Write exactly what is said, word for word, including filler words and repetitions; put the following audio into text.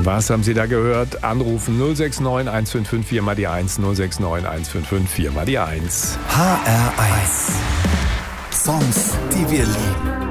Was haben Sie da gehört? Anrufen null sechs neun eins fünf fünf vier mal die eins, null sechs neun eins fünf fünf vier mal die eins. H R eins. Songs, die wir lieben.